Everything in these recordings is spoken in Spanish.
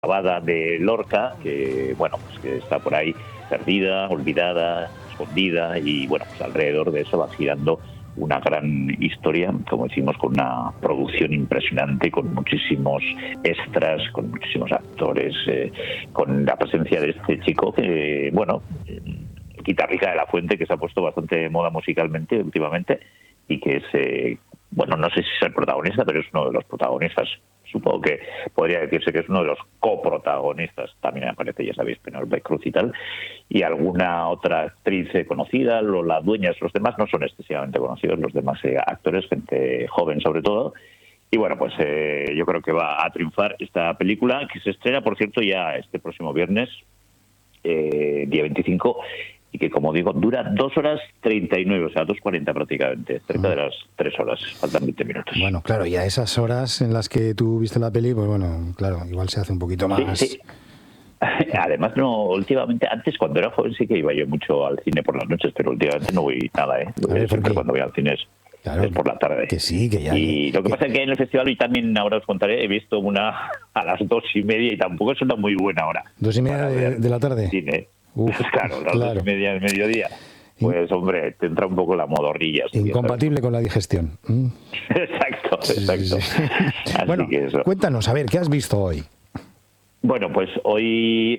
Bada de Lorca, que bueno, pues que está por ahí perdida, olvidada, escondida, y bueno, pues alrededor de eso va girando una gran historia, como decimos, con una producción impresionante, con muchísimos extras, con muchísimos actores, con la presencia de este chico que, bueno, guitarrista de la Fuente, que se ha puesto bastante de moda musicalmente últimamente, y que es, bueno, no sé si es el protagonista, pero es uno de los protagonistas. Supongo que podría decirse que es uno de los coprotagonistas. También aparece, ya sabéis, Penélope Cruz y tal. Y alguna otra actriz conocida, Lola Dueñas. Los demás no son excesivamente conocidos, los demás actores, gente joven sobre todo. Y bueno, pues yo creo que va a triunfar esta película, que se estrena, por cierto, ya este próximo viernes, día 25, y que, como digo, dura 2 horas 39, o sea, 2:40 prácticamente, cerca de las 3 horas, faltan 20 minutos. Bueno, claro, y a esas horas en las que tú viste la peli, pues bueno, claro, igual se hace un poquito más... Sí. Además, no, últimamente, antes cuando era joven sí que iba yo mucho al cine por las noches, pero últimamente no voy nada, siempre cuando voy al cine es por la tarde. Que sí, que ya... Y lo que pasa es que en el festival, y también ahora os contaré, he visto una a las 2:30 y tampoco es una muy buena hora. 2:30 de la tarde. Cine. Claro, las 2:30 del mediodía. Pues hombre, te entra un poco la modorrilla. Incompatible con la digestión. Exacto. Sí. Bueno, que eso. Cuéntanos, a ver, ¿qué has visto hoy? Bueno, pues hoy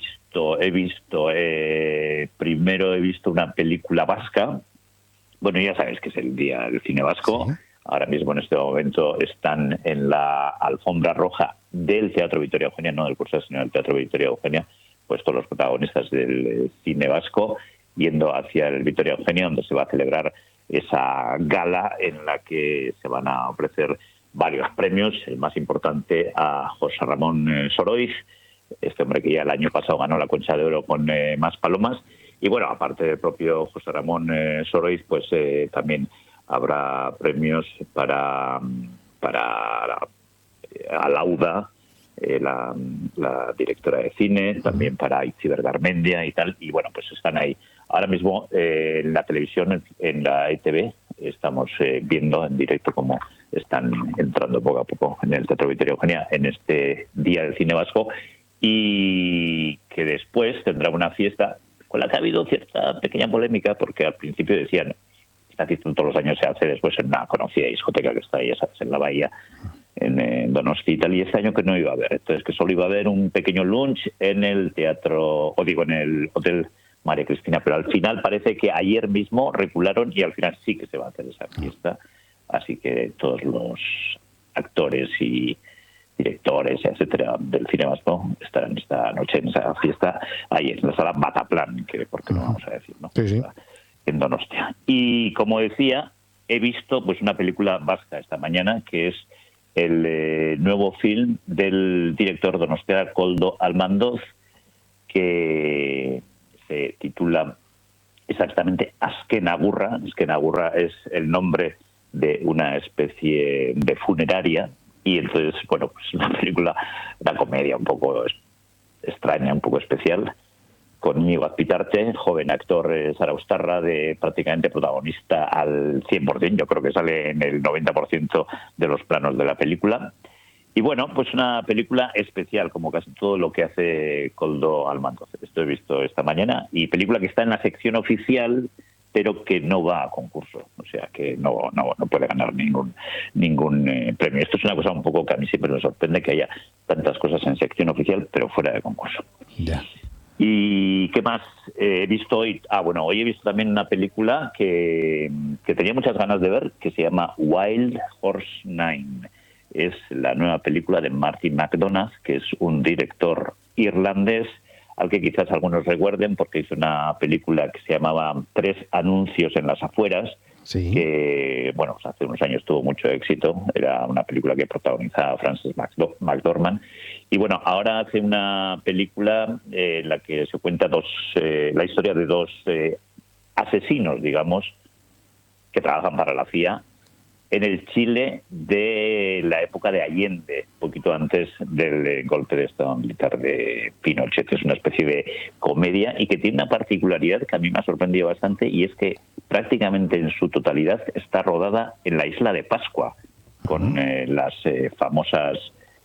primero he visto una película vasca. Bueno, ya sabes que es el Día del Cine Vasco. ¿Sí? Ahora mismo, en este momento, están en la alfombra roja del Teatro Victoria Eugenia, no del curso, sino del Teatro Victoria Eugenia, pues todos los protagonistas del cine vasco, yendo hacia el Victoria Eugenia, donde se va a celebrar esa gala en la que se van a ofrecer varios premios, el más importante a José Ramón Soroiz, este hombre que ya el año pasado ganó la Concha de Oro con Más Palomas. Y bueno, aparte del propio José Ramón Soroiz, pues también habrá premios para Alauda, la directora de cine, también para Itziber Garmendia y tal. Y bueno, pues están ahí. Ahora mismo en la televisión, en la ETV, estamos viendo en directo cómo están entrando poco a poco en el Teatro Victoria Eugenia en este Día del Cine Vasco, y que después tendrá una fiesta con la que ha habido cierta pequeña polémica, porque al principio decían, esta fiesta todos los años se hace después en una conocida discoteca que está ahí, en la Bahía, en Donosti y tal, y este año que no iba a haber. Entonces, que solo iba a haber un pequeño lunch en el teatro, en el Hotel María Cristina, pero al final parece que ayer mismo recularon y al final sí que se va a hacer esa fiesta. Así que todos los actores y directores, etcétera, del cine vasco estarán esta noche en esa fiesta ahí en la sala Bataplan, que por qué no vamos a decir, ¿no? Sí. En Donostia. Y como decía, he visto pues una película vasca esta mañana, que es el nuevo film del director donostiar Koldo Almandoz, que se titula exactamente Azken Agurra. Azken Agurra es el nombre de una especie de funeraria, y entonces, bueno, pues una película, una comedia un poco extraña, un poco especial, con Íñigo Azpitarte, joven actor zaraustarra, de prácticamente protagonista al 100%, yo creo que sale en el 90% de los planos de la película. Y bueno, pues una película especial, como casi todo lo que hace Koldo Almandoz. Esto he visto esta mañana, y película que está en la sección oficial, pero que no va a concurso, o sea que no puede ganar ningún premio. Esto es una cosa un poco que a mí siempre me sorprende, que haya tantas cosas en sección oficial, pero fuera de concurso. Ya. ¿Y qué más he visto hoy? Hoy he visto también una película que tenía muchas ganas de ver, que se llama Wild Horse 9. Es la nueva película de Martin McDonagh, que es un director irlandés, al que quizás algunos recuerden porque hizo una película que se llamaba 3 anuncios en las afueras, sí, que bueno, pues hace unos años tuvo mucho éxito. Era una película que protagonizaba Frances McDormand. Y bueno, ahora hace una película en la que se cuenta la historia de 2 asesinos, digamos, que trabajan para la CIA en el Chile de la época de Allende, poquito antes del golpe de Estado militar de Pinochet. Es una especie de comedia y que tiene una particularidad que a mí me ha sorprendido bastante, y es que prácticamente en su totalidad está rodada en la isla de Pascua, con las famosas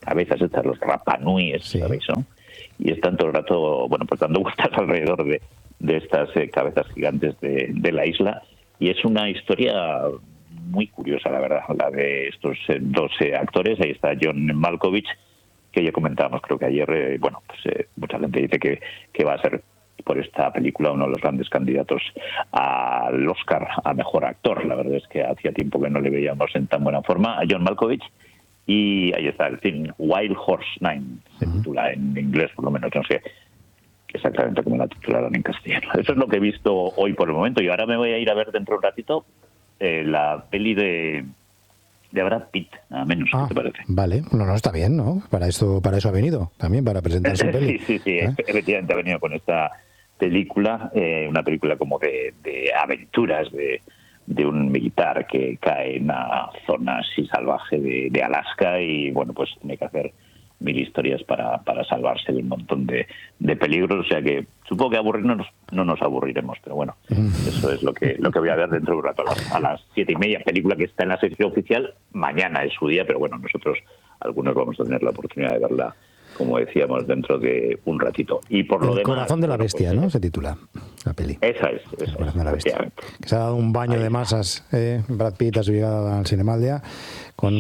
cabezas estas, los Rapanui, ¿sabéis, no? Y están todo el rato, bueno, pues dando vueltas alrededor de estas cabezas gigantes de la isla. Y es una historia muy curiosa, la verdad, la de estos dos actores. Ahí está John Malkovich, que ya comentábamos, creo que ayer, bueno, pues mucha gente dice que va a ser por esta película uno de los grandes candidatos al Oscar a Mejor Actor. La verdad es que hacía tiempo que no le veíamos en tan buena forma a John Malkovich. Y ahí está el film Wild Horse 9, se titula en inglés, por lo menos, no sé exactamente cómo la titularon en castellano. Eso es lo que he visto hoy por el momento, y ahora me voy a ir a ver dentro de un ratito la peli de Brad Pitt, nada menos. ¿Qué te parece? Vale, no, está bien, ¿no? Para eso ha venido, también para presentar su peli. Sí, efectivamente ha venido con esta película, una película como de aventuras de un militar que cae en una zona así salvaje de Alaska y, bueno, pues tiene que hacer 1000 historias para salvarse de un montón de peligros. O sea que supongo que aburrirnos no nos aburriremos, pero bueno, eso es lo que voy a ver dentro de un rato, a las 7:30, película que está en la sección oficial. Mañana es su día, pero bueno, nosotros algunos vamos a tener la oportunidad de verla, como decíamos, dentro de un ratito. Y por lo demás, Corazón de la Bestia, pues, ¿no? Se titula la peli. Esa es. Corazón de la Bestia. Que se ha dado un baño de masas, Brad Pitt, a su llegada al Cinemaldia, con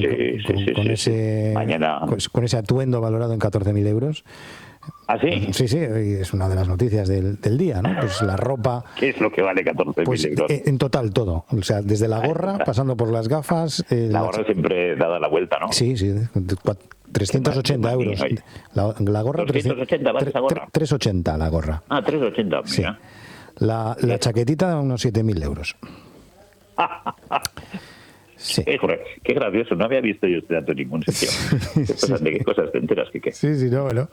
ese atuendo valorado en 14.000 euros. ¿Ah, sí? Sí, es una de las noticias del día, ¿no? Pues la ropa... ¿Qué es lo que vale 14.000 euros? En total todo, o sea, desde la gorra, pasando por las gafas... la gorra siempre dada la vuelta, ¿no? Sí, 380 euros. La gorra... 380 vale esa gorra. 380 la gorra. 380, sí. Mira. La chaquetita, unos 7.000 euros. Sí. Qué gracioso, no había visto yo este dato en ningún sitio. ¿De qué cosas te enteras, Quique? Sí, bueno.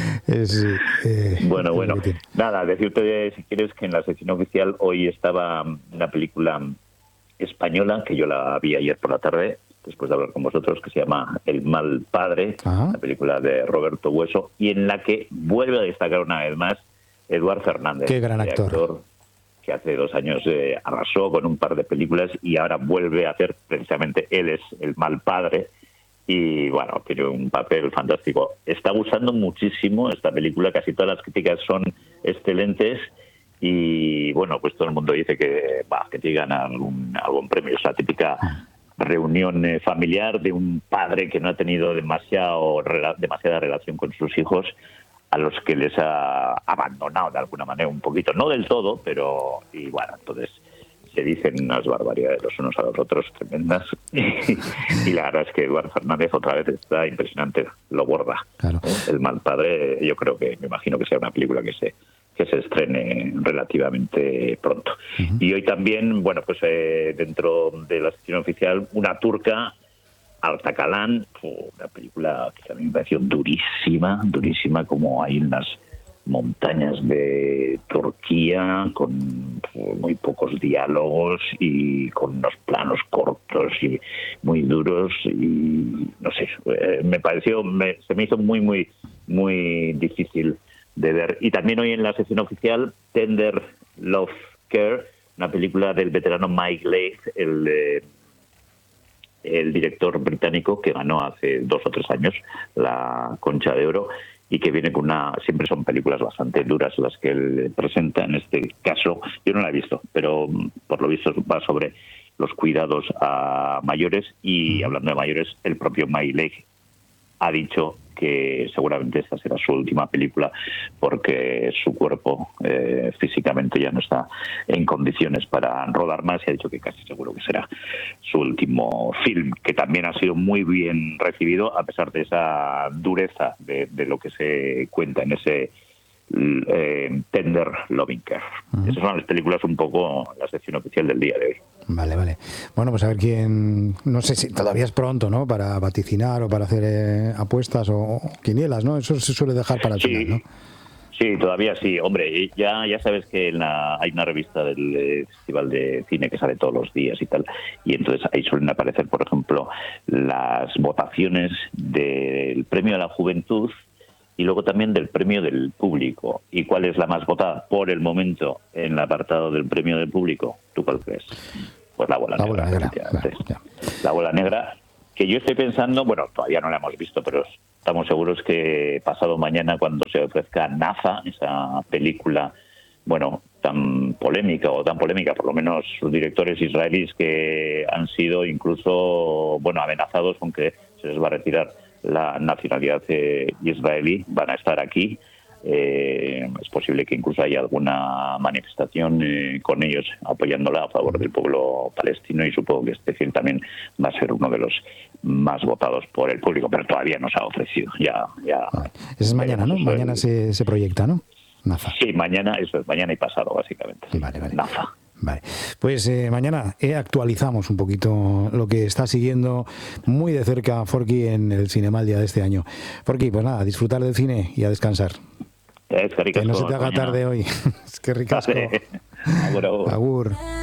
Bueno. Nada, decirte, si quieres, que en la sección oficial hoy estaba una película española que yo la vi ayer por la tarde, después de hablar con vosotros, que se llama El mal padre, una película de Roberto Bueso, y en la que vuelve a destacar una vez más Eduard Fernández. Qué gran actor. Que hace 2 años arrasó con un par de películas y ahora vuelve a hacer, precisamente, él es el mal padre y, bueno, tiene un papel fantástico. Está gustando muchísimo esta película, casi todas las críticas son excelentes y, bueno, pues todo el mundo dice que te digan algún premio. Es la típica reunión familiar de un padre que no ha tenido demasiada relación con sus hijos, a los que les ha abandonado de alguna manera un poquito, no del todo, pero y bueno, entonces se dicen unas barbaridades los unos a los otros tremendas y la verdad es que Eduard Fernández otra vez está impresionante, lo borda. Claro. El mal padre, yo creo que, me imagino que sea una película que se estrene relativamente pronto. Y hoy también, bueno, pues dentro de la sección oficial, una turca, Altakalán, una película que a mí me pareció durísima, como hay en las montañas de Turquía, con muy pocos diálogos y con unos planos cortos y muy duros, y no sé, se me hizo muy difícil de ver. Y también hoy en la sección oficial, Tender Love Care, una película del veterano Mike Leigh, el director británico que ganó hace 2 o 3 años la Concha de Oro, y que viene con siempre son películas bastante duras las que él presenta. En este caso yo no la he visto, pero por lo visto va sobre los cuidados a mayores, y hablando de mayores, el propio Mike Leigh ha dicho que seguramente esta será su última película porque su cuerpo físicamente ya no está en condiciones para rodar más, y ha dicho que casi seguro que será su último film, que también ha sido muy bien recibido a pesar de esa dureza de lo que se cuenta en ese Tender Loving Care. Esas son las películas un poco la sección oficial del día de hoy. Vale. Bueno, pues a ver quién... No sé si todavía es pronto, ¿no?, para vaticinar o para hacer apuestas o quinielas, ¿no? Eso se suele dejar para el final, ¿no? Sí, todavía sí. Hombre, ya sabes que hay una revista del Festival de Cine que sale todos los días y tal, y entonces ahí suelen aparecer, por ejemplo, las votaciones del Premio a la Juventud y luego también del premio del público. ¿Y cuál es la más votada por el momento en el apartado del premio del público? ¿Tú cuál crees? Pues La Bola Negra. La Bola Negra, que yo estoy pensando, bueno, todavía no la hemos visto, pero estamos seguros que pasado mañana, cuando se ofrezca Nafa, esa película, bueno, tan polémica, por lo menos sus directores israelíes, que han sido incluso, bueno, amenazados con que se les va a retirar la nacionalidad israelí, van a estar aquí. Es posible que incluso haya alguna manifestación con ellos apoyándola a favor del pueblo palestino, y supongo que este film también va a ser uno de los más votados por el público, pero todavía no se ha ofrecido. Ese es mañana, ¿no? Mañana se proyecta, ¿no? Nafa. Sí, mañana, eso es, mañana y pasado, básicamente. Vale. Nafa. Vale, pues mañana actualizamos un poquito lo que está siguiendo muy de cerca Forky en el Cinemaldia de este año. Forky, pues nada, a disfrutar del cine y a descansar. Que no se te haga tarde hoy. Es que ricasco. Vale. Agur. Agur.